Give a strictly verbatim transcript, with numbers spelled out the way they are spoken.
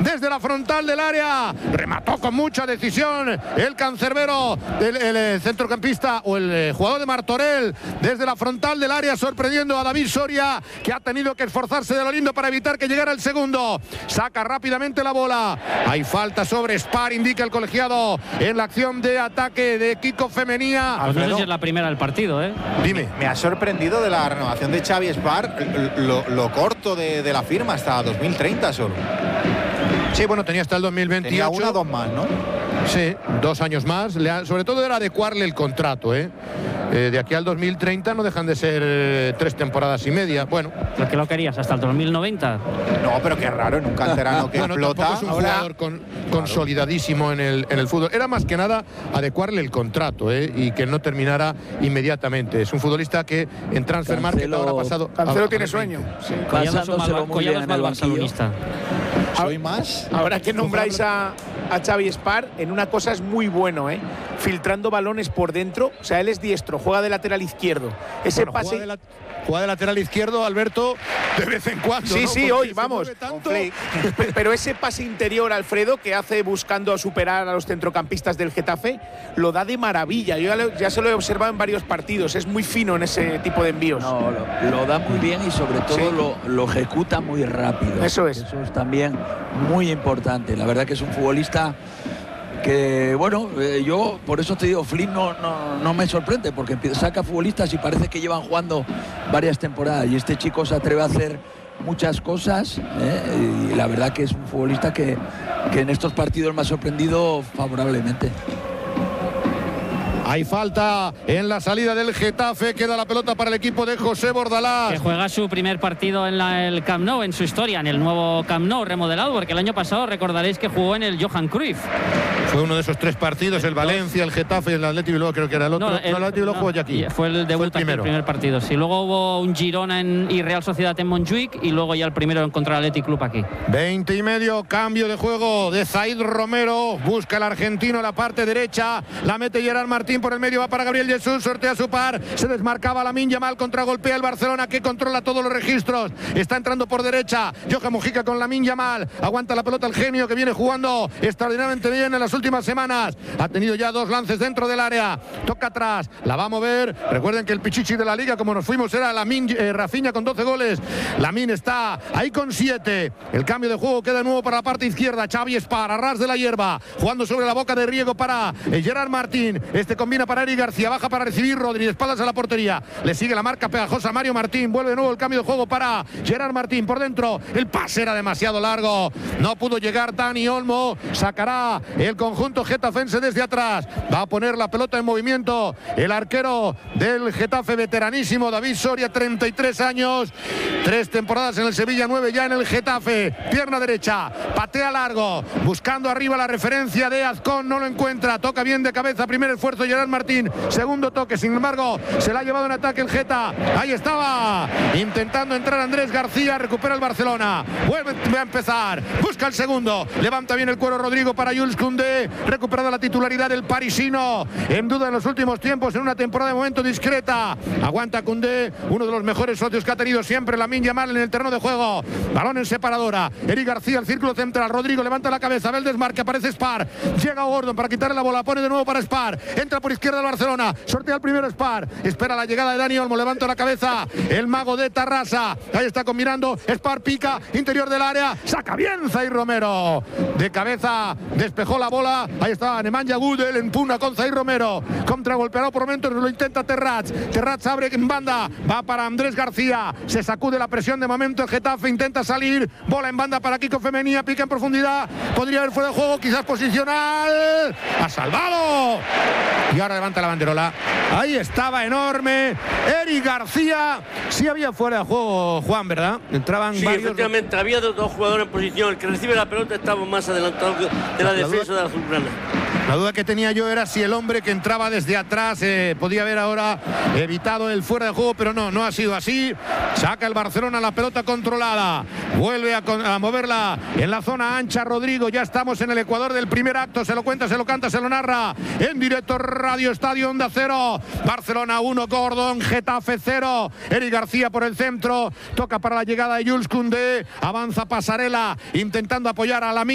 desde la frontal del área. Remató con mucha decisión el cancerbero, el, el, el centrocampista o el jugador de Martorell desde la frontal del área, sorprendiendo a David Soria, que ha tenido que esforzarse de lo lindo para evitar que llegara el segundo. Saca rápidamente la bola. Hay falta sobre Spar, indica el colegiado en la acción de ataque de Kiko Femenía. Pues no sé si es la primera del partido, ¿eh? Dime. Me ha sorprendido de la renovación de Xavi Spar lo, lo corto de, de la firma, hasta dos mil treinta solo. Sí, bueno, tenía hasta el dos mil veintiocho. Tenía una o dos más, ¿no? Sí, dos años más. Le ha, sobre todo era adecuarle el contrato, ¿eh? Eh, de aquí al dos mil treinta no dejan de ser eh, tres temporadas y media. Bueno. ¿Por qué lo querías? ¿Hasta el dos mil noventa? No, pero qué raro, en un canterano que bueno, explota. Es un ahora... jugador con, consolidadísimo en el, en el fútbol. Era más que nada adecuarle el contrato, ¿eh? Y que no terminara inmediatamente. Es un futbolista que en Transfermarkt ahora ha pasado. Cancelo tiene sueño. Sí. Pasándoselo muy bien en el barcelonista. ¿Soy más? Ahora que nombráis a, a Xavi Spar, en una cosa es muy bueno, ¿eh? Filtrando balones por dentro. O sea, él es diestro, juega de lateral izquierdo. Ese bueno, pase. Juega de, la, juega de lateral izquierdo, Alberto, de vez en cuando. Sí, ¿no? sí, Porque hoy, se vamos. tanto. Pero ese pase interior, Alfredo, que hace buscando superar a los centrocampistas del Getafe, lo da de maravilla. Yo ya, lo, ya se lo he observado en varios partidos. Es muy fino en ese tipo de envíos. No, lo, lo da muy bien y sobre todo sí. lo, lo ejecuta muy rápido. Eso es. Eso es también muy importante. La verdad que es un futbolista que, bueno, eh, yo por eso te digo, Flynn no, no, no me sorprende, porque saca futbolistas y parece que llevan jugando varias temporadas, y este chico se atreve a hacer muchas cosas, eh, y la verdad que es un futbolista que, que en estos partidos me ha sorprendido favorablemente. Hay falta en la salida del Getafe. Queda la pelota para el equipo de José Bordalás, que juega su primer partido en la, el Camp Nou, en su historia, en el nuevo Camp Nou remodelado, porque el año pasado recordaréis que jugó en el Johan Cruyff. Fue uno de esos tres partidos, el Valencia, el Getafe y el Atleti Bilbao, creo que era el otro. No, el, no, el Atleti Bilbao no, jugó ya aquí. Fue el debut, fue el, primero. el primer partido. Sí, luego hubo un Girona en, y Real Sociedad en Montjuic, y luego ya el primero en contra el Athletic Club aquí. veinte y medio, cambio de juego de Zaid Romero. Busca el argentino la parte derecha. La mete Gerard Martín por el medio, va para Gabriel Jesús, sortea su par, se desmarcaba Lamine Yamal, contragolpea el Barcelona, que controla todos los registros. Está entrando por derecha Johan Mojica con Lamine Yamal, aguanta la pelota el genio, que viene jugando extraordinariamente bien en las últimas semanas. Ha tenido ya dos lances dentro del área, toca atrás, la va a mover. Recuerden que el pichichi de la liga, como nos fuimos, era Lamine, eh, Rafinha con doce goles. Lamine está ahí con siete. El cambio de juego queda de nuevo para la parte izquierda. Xavi Spar, a ras de la hierba, jugando sobre la boca de riego para eh, Gerard Martín. Este combina para Eric García, baja para recibir Rodri, espaldas a la portería, le sigue la marca pegajosa Mario Martín, vuelve de nuevo el cambio de juego para Gerard Martín por dentro, el pase era demasiado largo, no pudo llegar Dani Olmo, sacará el conjunto getafense desde atrás, va a poner la pelota en movimiento el arquero del Getafe, veteranísimo David Soria, treinta y tres años, tres temporadas en el Sevilla, nueve ya en el Getafe, pierna derecha, patea largo, buscando arriba la referencia de Azcón, no lo encuentra, toca bien de cabeza, primer esfuerzo Gerard Martín, segundo toque, sin embargo se la ha llevado en ataque el Geta, ahí estaba intentando entrar Andrés García, recupera el Barcelona, vuelve a empezar, busca el segundo, levanta bien el cuero Rodrigo para Jules Koundé, recuperada la titularidad del parisino, en duda en los últimos tiempos, en una temporada de momento discreta, aguanta Koundé, uno de los mejores socios que ha tenido siempre Lamine Yamal en el terreno de juego, balón en separadora, Eric García, el círculo central, Rodrigo levanta la cabeza, ve el desmarque, aparece Spar, llega Gordon para quitarle la bola, pone de nuevo para Spar, entra por izquierda el Barcelona, sortea el primero Spar, espera la llegada de Dani Olmo, levanta la cabeza, el mago de Tarrasa, ahí está combinando, Spar pica, interior del área, saca bien Zaid Romero, de cabeza despejó la bola, ahí está Nemanja Gudel, empuna con Zaid Romero, contragolpeado por momentos, lo intenta Terrats, Terrats abre en banda, va para Andrés García, se sacude la presión de momento el Getafe, intenta salir, bola en banda para Kiko Femenía, pica en profundidad, podría haber fuera de juego, quizás posicional, ha salvado, y ahora levanta la banderola, ahí estaba enorme, Eric García, sí había fuera de juego, Juan, ¿verdad? Entraban sí, varios... efectivamente, había dos, dos jugadores en posición, el que recibe la pelota estaba más adelantado de la, la defensa duda, de la azulgrana. La duda que tenía yo era si el hombre que entraba desde atrás eh, podía haber ahora evitado el fuera de juego, pero no, no ha sido así. Saca el Barcelona la pelota controlada, vuelve a, a moverla en la zona ancha Rodrigo, ya estamos en el ecuador del primer acto, se lo cuenta, se lo canta, se lo narra en directo Radio Estadio Onda Cero, Barcelona uno, Gordon, Getafe cero, Eric García por el centro, toca para la llegada de Jules Koundé, avanza Pasarela intentando apoyar a Lamine